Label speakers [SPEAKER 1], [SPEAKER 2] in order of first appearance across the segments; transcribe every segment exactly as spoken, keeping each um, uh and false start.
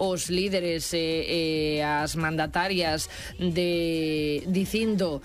[SPEAKER 1] os líderes e, e as mandatarias de dicindo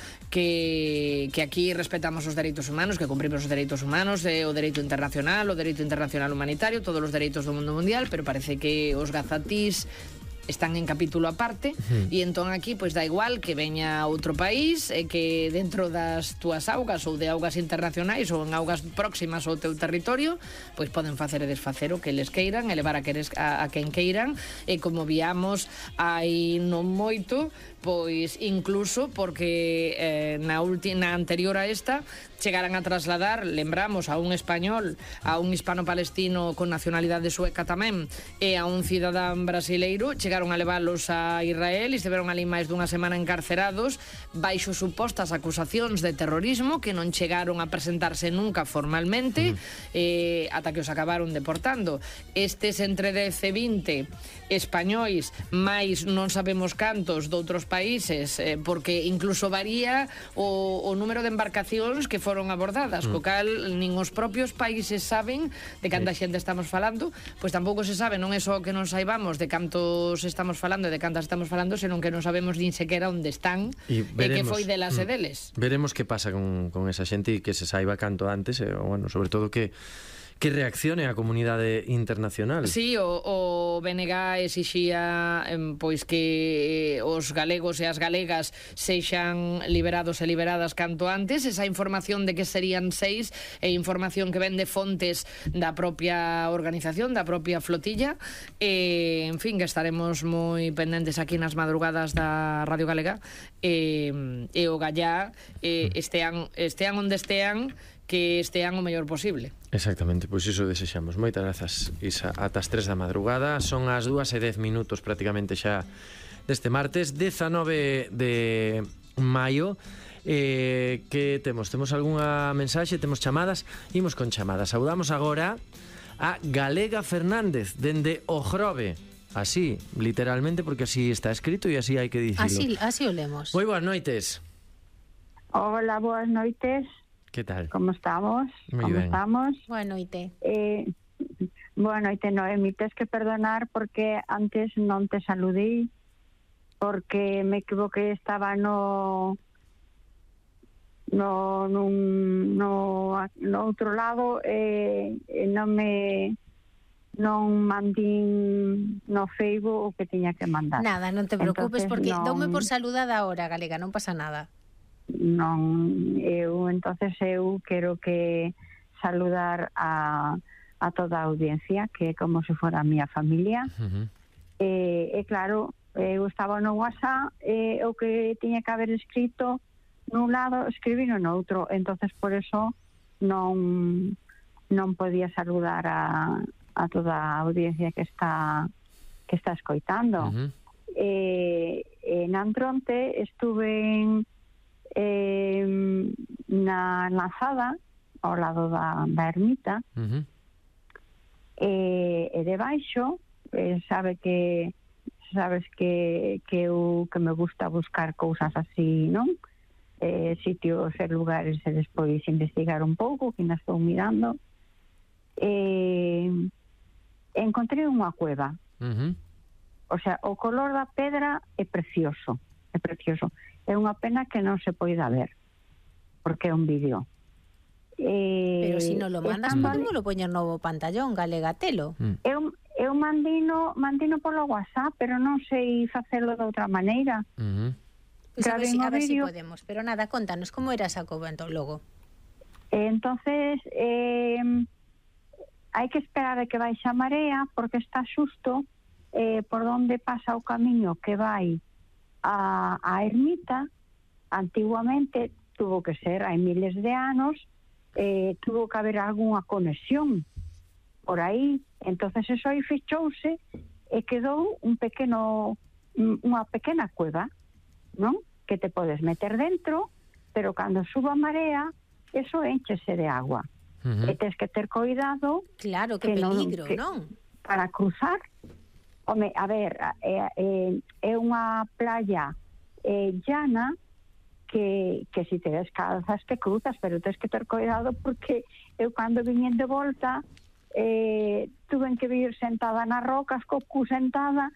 [SPEAKER 1] que, que aquí respetamos os dereitos humanos, que cumprimos os dereitos humanos, eh, o dereito internacional, o dereito internacional humanitario, todos os dereitos do mundo mundial, pero parece que os gazatís están en capítulo aparte, uh-huh. e entón aquí pois dá igual que veña outro país e que dentro das túas augas ou de augas internacionais ou en augas próximas ao teu territorio, pois poden facer e desfacer o que les queiran e levar a, queres, a, a quen queiran, e como viamos hai non moito, pois incluso porque eh, na, ulti, na anterior a esta chegaran a trasladar, lembramos, a un español, a un hispano-palestino con nacionalidade sueca tamén, e a un cidadán brasileiro, chegaron a leválos a Israel e estiveron ali máis dunha semana encarcerados baixo supostas acusacións de terrorismo que non chegaron a presentarse nunca formalmente, mm. eh, ata que os acabaron deportando. Estes entre dez e vinte españois, máis non sabemos cantos doutros países, eh, porque incluso varía o, o número de embarcacións que foron abordadas, mm. co cal nin os propios países saben de canta sí. xente estamos falando, pois tampouco se sabe, non é só que non saibamos de cantos estamos falando e de cantas estamos falando, senón que non sabemos nin sequera onde están e, veremos, e que foi delas mm, e deles.
[SPEAKER 2] Veremos que pasa con, con esa xente e que se saiba canto antes, e, bueno, sobre todo que que reaccione a comunidade internacional.
[SPEAKER 1] Sí, o, o B N G exixía eh, pois que os galegos e as galegas sexan liberados e liberadas canto antes. Esa información de que serían seis é información que ven de fontes da propia organización, da propia flotilla. E, en fin, que estaremos moi pendentes aquí nas madrugadas da Radio Galega, e, e o gallá e, estean, estean onde estean, que estean o mellor posible.
[SPEAKER 2] Exactamente, pois iso desexamos. Moitas grazas, Isa. Ata as tres da madrugada. Son as dúas e dez minutos prácticamente xa deste martes dezanove de maio. eh, Que temos? Temos algunha mensaxe? Temos chamadas? Imos con chamadas. Saudamos agora a Galega Fernández dende O Grove. Así, literalmente, porque así está escrito e así hai que dicilo.
[SPEAKER 3] Así, así o lemos.
[SPEAKER 2] Moi boas noites.
[SPEAKER 4] Hola, boas noites.
[SPEAKER 2] Que tal?
[SPEAKER 4] Como estamos?
[SPEAKER 2] Moi
[SPEAKER 4] Como
[SPEAKER 2] ben.
[SPEAKER 4] estamos?
[SPEAKER 3] Boa noite.
[SPEAKER 4] Eh, boa noite, Noemi. Tes que perdonar porque antes non te saludei, porque me equivoquei, estaba no no nun, no, no outro lado e eh, non me non mandín no Facebook o que tiña que mandar.
[SPEAKER 3] Nada, non te preocupes. Entonces, porque non... doume por saludada ahora, Galega, non pasa nada.
[SPEAKER 4] Non, eu entonces eu quero que saludar a, a toda a audiencia, que é como se fora a miña familia. Uh-huh. e, e claro, eu estaba no WhatsApp e o que tiña que haber escrito nun lado, escribino no outro, entonces por eso non non podía saludar a, a toda a audiencia que está que está escoitando. Uh-huh. e, e na Antronte estuve en Eh, na lanzada ao lado da, da ermita. Uh-huh. e, e debaixo eh, sabe que sabes que, que eu que me gusta buscar cousas así, non? Eh, sitios e lugares e despois investigar un pouco, que ainda estou mirando. E encontrei unha cueva. Uh-huh. O sea, o color da pedra é precioso, é precioso. É unha pena que non se poida ver, porque é un vídeo. Eh,
[SPEAKER 3] Pero se si non lo mandas, podemos lo poñer no pantallón, Galega, telo.
[SPEAKER 4] Mm. Eu, eu mandino, mandino polo WhatsApp, pero non sei facelo de outra maneira.
[SPEAKER 3] Uh-huh. Pues a ver, si, a ver si podemos. Pero nada, contanos, como era esa cova logo?
[SPEAKER 4] Eh, entonces, eh, hai que esperar a que baixe a marea, porque está xusto eh, por onde pasa o camiño que vai A, a ermita. Antiguamente tuvo que ser, hai miles de anos, eh, tuvo que haber algunha conexión por aí, entonces eso aí fechouse e quedou un pequeno unha pequena cueva, non? Que te podes meter dentro, pero cando suba a marea eso enchese de agua. Uh-huh. E tens que ter cuidado.
[SPEAKER 3] Claro, que, que peligro, non? Que, non?
[SPEAKER 4] Para cruzar. Home, a ver, é, é, é unha playa é, llana que, que si te descalzas te cruzas, pero tens que ter cuidado porque eu cando viñen de volta eh, tuve que vir sentada nas rocas, co cu sentada,